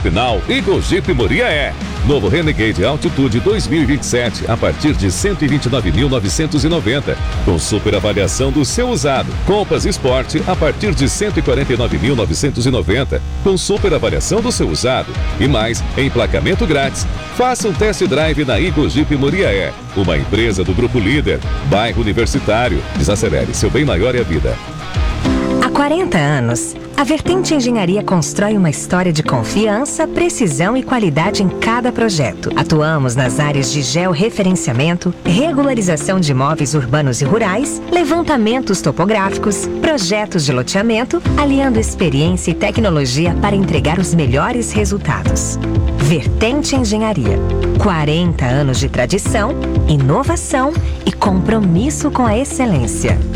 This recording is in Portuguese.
Jeep Now e Go Jeep Moriaé. Novo Renegade Altitude 2027 a partir de 129.990, com super avaliação do seu usado. Compass Sport a partir de 149.990, com super avaliação do seu usado. E mais, emplacamento grátis. Faça um test drive na Go Jeep Moriaé, uma empresa do Grupo Líder, bairro Universitário. Desacelere, seu bem maior é a vida. Há 40 anos, a Vertente Engenharia constrói uma história de confiança, precisão e qualidade em cada projeto. Atuamos nas áreas de georreferenciamento, regularização de imóveis urbanos e rurais, levantamentos topográficos, projetos de loteamento, aliando experiência e tecnologia para entregar os melhores resultados. Vertente Engenharia. 40 anos de tradição, inovação e compromisso com a excelência.